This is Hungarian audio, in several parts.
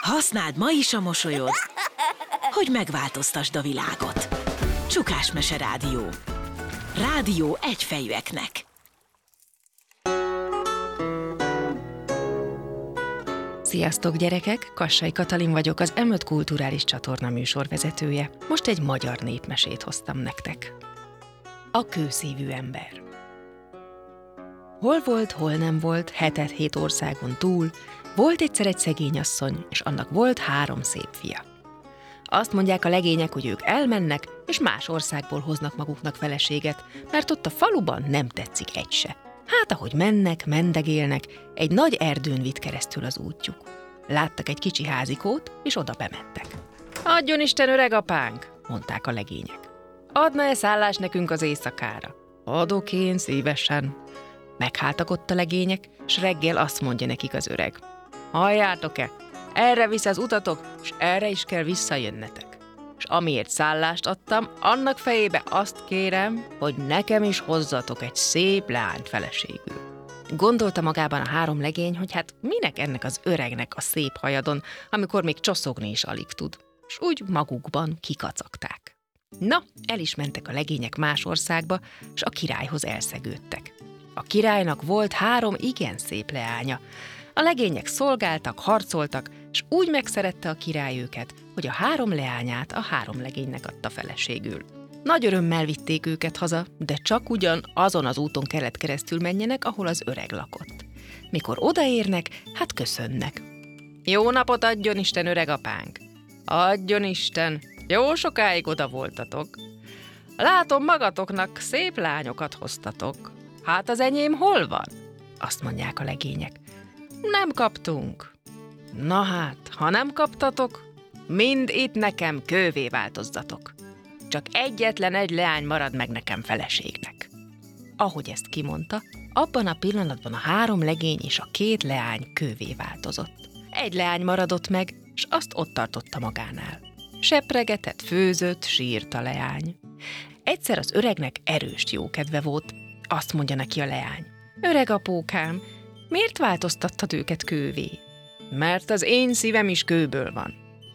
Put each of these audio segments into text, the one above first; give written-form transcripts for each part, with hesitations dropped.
Használd ma is a mosolyod, hogy megváltoztasd a világot. Csukás Mese Rádió. Rádió egyfejűeknek. Sziasztok gyerekek, Kassai Katalin vagyok, az M5 kulturális csatorna műsorvezetője. Most egy magyar népmesét hoztam nektek. A kőszívű ember. Hol volt, hol nem volt, 7 országon túl, volt egyszer egy szegény asszony, és annak volt 3 szép fia. Azt mondják a legények, hogy ők elmennek, és más országból hoznak maguknak feleséget, mert ott a faluban nem tetszik egy se. Hát, ahogy mennek, mendegélnek, egy nagy erdőn vitt keresztül az útjuk. Láttak egy kicsi házikót, és oda bementek. Adjon Isten, öreg apánk, mondták a legények. Adna-e szállást nekünk az éjszakára? Adok én szívesen. Megháltak ott a legények, s reggel azt mondja nekik az öreg. Halljátok-e? Erre visz az utatok, és erre is kell visszajönnetek. És amiért szállást adtam, annak fejébe azt kérem, hogy nekem is hozzatok egy szép leányt feleségül. Gondolta magában a 3 legény, hogy hát minek ennek az öregnek a szép hajadon, amikor még csoszogni is alig tud. És úgy magukban kikacagták. Na, el is mentek a legények más országba, és a királyhoz elszegődtek. A királynak volt 3 igen szép leánya. A legények szolgáltak, harcoltak, és úgy megszerette a király őket, hogy a 3 leányát a 3 legénynek adta feleségül. Nagy örömmel vitték őket haza, de csak ugyan azon az úton kellett keresztül menjenek, ahol az öreg lakott. Mikor odaérnek, hát köszönnek. Jó napot adjon Isten, öreg apánk! Adjon Isten! Jó sokáig oda voltatok. Látom, magatoknak szép lányokat hoztatok. Hát az enyém hol van? Azt mondják a legények. Nem kaptunk. Na hát, ha nem kaptatok, mind itt nekem kővé változzatok. Csak egyetlen egy leány marad meg nekem feleségnek. Ahogy ezt kimondta, abban a pillanatban a 3 legény és a 2 leány kővé változott. Egy leány maradott meg, és azt ott tartotta magánál. Sepregetett, főzött, sírt a leány. Egyszer az öregnek erős jókedve volt. Azt mondja neki a leány. Öreg apókám, miért változtattad őket kővé? Mert az én szívem is kőből van.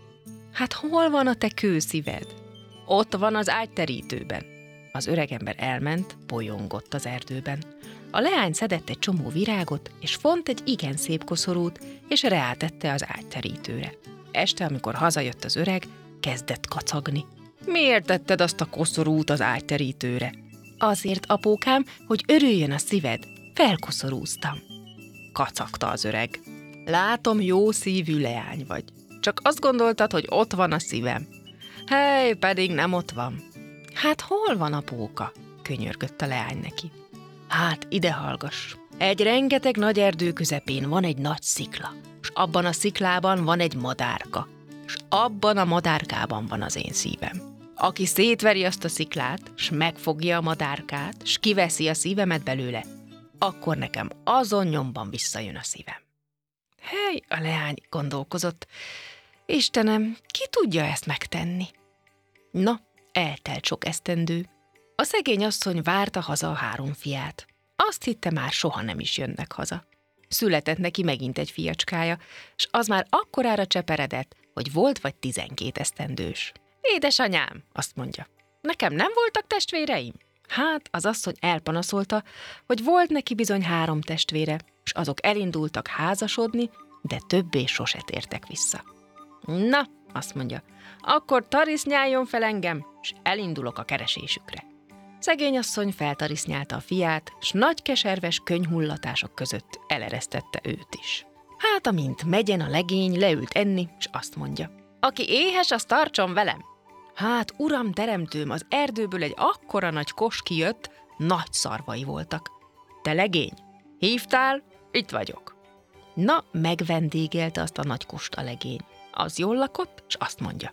Hát hol van a te kőszíved? Ott van az ágyterítőben. Az öregember elment, bolyongott az erdőben. A leány szedett egy csomó virágot, és font egy igen szép koszorút, és reátette az ágyterítőre. Este, amikor hazajött az öreg, kezdett kacagni. Miért tetted azt a koszorút az ágyterítőre? Azért, apókám, hogy örüljön a szíved, felkoszorúztam. Kacagta az öreg. Látom, jó szívű leány vagy. Csak azt gondoltad, hogy ott van a szívem. Hely, pedig nem ott van. Hát hol van apóka? Könyörgött a leány neki. Hát ide hallgass. Egy rengeteg nagy erdő közepén van egy nagy szikla, és abban a sziklában van egy madárka, és abban a madárkában van az én szívem. Aki szétveri azt a sziklát, s megfogja a madárkát, s kiveszi a szívemet belőle, akkor nekem azon nyomban visszajön a szívem. Hely, a leány gondolkozott. Istenem, ki tudja ezt megtenni? Na, eltelt sok esztendő. A szegény asszony várta haza a 3 fiát. Azt hitte, már soha nem is jönnek haza. Született neki megint egy fiacskája, s az már akkorára cseperedett, hogy volt vagy 12 esztendős. Édesanyám, azt mondja, nekem nem voltak testvéreim? Hát, az asszony elpanaszolta, hogy volt neki bizony 3 testvére, s azok elindultak házasodni, de többé sose tértek vissza. Na, azt mondja, akkor tarisznyáljon fel engem, s elindulok a keresésükre. Szegény asszony feltarisznyálta a fiát, s nagy keserves könyhullatások között eleresztette őt is. Hát, amint megyen a legény, leült enni, s azt mondja, aki éhes, az tartson velem. Hát, uram teremtőm, az erdőből egy akkora nagy kos kijött, nagy szarvai voltak. Te legény, hívtál? Itt vagyok. Na, megvendégelte azt a nagy kost a legény. Az jól lakott, s azt mondja,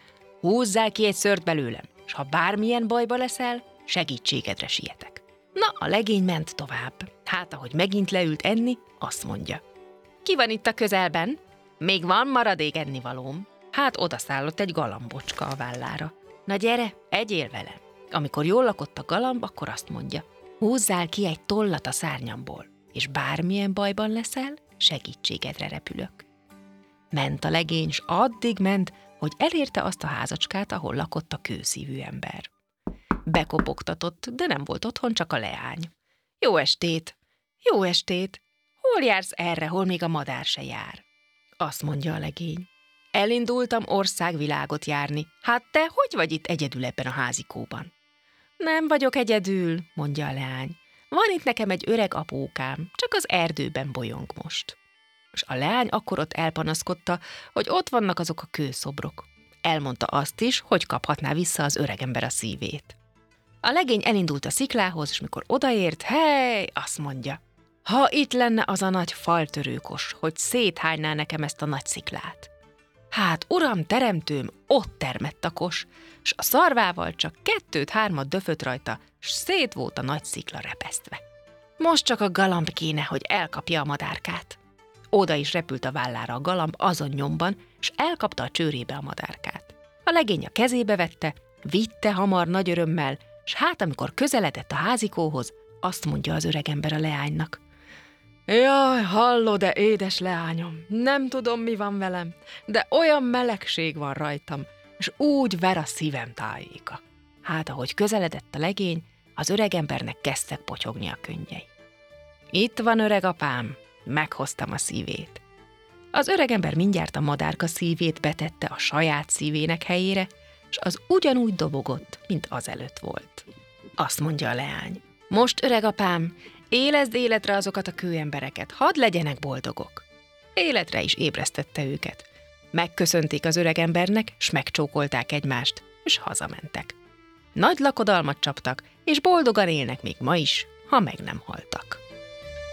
húzzál ki egy szőrt belőlem, s ha bármilyen bajba leszel, segítségedre sietek. Na, a legény ment tovább. Hát, ahogy megint leült enni, azt mondja, ki van itt a közelben? Még van maradék ennivalóm. Hát odaszállott egy galambocska a vállára. Na gyere, egyél velem. Amikor jól lakott a galamb, akkor azt mondja, húzzál ki egy tollat a szárnyamból, és bármilyen bajban leszel, segítségedre repülök. Ment a legény, s addig ment, hogy elérte azt a házacskát, ahol lakott a kőszívű ember. Bekopogtatott, de nem volt otthon, csak a leány. Jó estét! Jó estét! Hol jársz erre, hol még a madár se jár? Azt mondja a legény. Elindultam országvilágot járni. Hát te hogy vagy itt egyedül ebben a házikóban? Nem vagyok egyedül, mondja a leány. Van itt nekem egy öreg apókám, csak az erdőben bolyong most. És a leány akkor ott elpanaszkodta, hogy ott vannak azok a kőszobrok. Elmondta azt is, hogy kaphatná vissza az öregember a szívét. A legény elindult a sziklához, és mikor odaért, hely, azt mondja, ha itt lenne az a nagy faltörőkos, hogy széthányná nekem ezt a nagy sziklát. Hát, uram, teremtőm, ott termett a kos, s a szarvával csak 2-3 döfött rajta, s szét volt a nagy szikla repesztve. Most csak a galamb kéne, hogy elkapja a madárkát. Oda is repült a vállára a galamb azon nyomban, s elkapta a csőrébe a madárkát. A legény a kezébe vette, vitte hamar nagy örömmel, s hát amikor közeledett a házikóhoz, azt mondja az öregember a leánynak. Jaj, hallod-e, édes leányom, nem tudom, mi van velem, de olyan melegség van rajtam, és úgy ver a szívem tájéka. Hát, ahogy közeledett a legény, az öregembernek kezdtek potyogni a könnyei. Itt van, öreg apám, meghoztam a szívét. Az öregember mindjárt a madárka szívét betette a saját szívének helyére, és az ugyanúgy dobogott, mint azelőtt volt. Azt mondja a leány. Most, öreg apám, élezd életre azokat a kőembereket, hadd legyenek boldogok. Életre is ébresztette őket. Megköszönték az öregembernek, s megcsókolták egymást, és hazamentek. Nagy lakodalmat csaptak, és boldogan élnek még ma is, ha meg nem haltak.